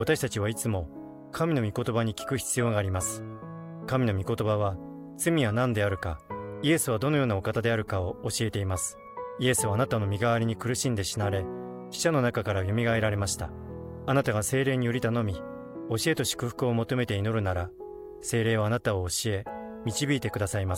私たちはいつも神の御言葉に聞く必要があります。神の御言葉は罪は何であるか、イエスはどのようなお方であるかを教えています。イエスはあなたの身代わりに苦しんで死なれ、死者の中からよみがえられました。あなたが聖霊により頼み、教えと祝福を求めて祈るなら、聖霊はあなたを教え、導いてくださいます。